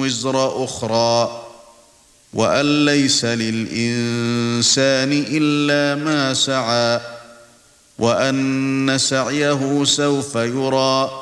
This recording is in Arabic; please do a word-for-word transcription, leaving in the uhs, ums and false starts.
وزر أخرى وأن ليس للإنسان إلا ما سعى وأن سعيه سوف يرى